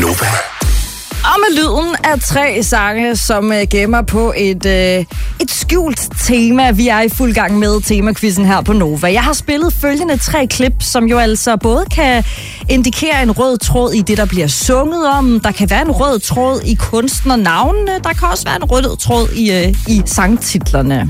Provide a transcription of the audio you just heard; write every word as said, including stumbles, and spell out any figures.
Nova. Og med lyden af tre sange, som øh, gemmer på et, øh, et skjult tema. Vi er i fuld gang med temakvizzen her på Nova. Jeg har spillet følgende tre klip, som jo altså både kan indikere en rød tråd i det, der bliver sunget om. Der kan være en rød tråd i kunstnernavnene. Der kan også være en rød tråd i, øh, i sangtitlerne.